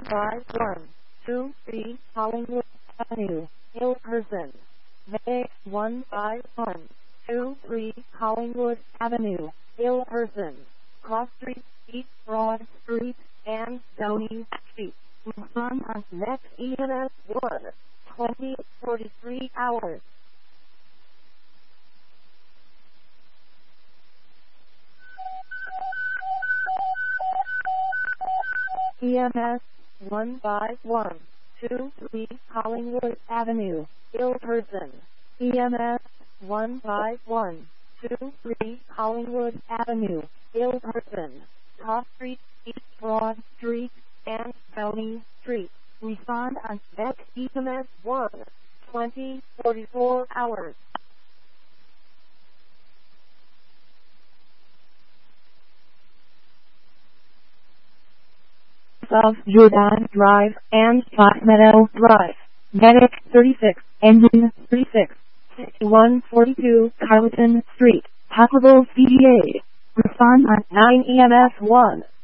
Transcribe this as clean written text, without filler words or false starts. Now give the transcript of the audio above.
15123 Collingwood Avenue, Hilversum. Medic 15123 Collingwood Avenue, Hilversum. Cross Street, East Broad Street, and Downing Street. Respond on next EMS 1-20-43 hours. EMS 15123 Collingwood Avenue, Hilversum. EMS 15123 Collingwood Avenue, Hilversum. Cross Street, East Broad Street, and Downing Street. Respond on next EMS 1-20-44 hours. Of Jordan Drive and Scott Meadow Drive. Medic 36, Engine 36, 6142 Carleton Street, Possible CGA. Respond on 9 EMS 1.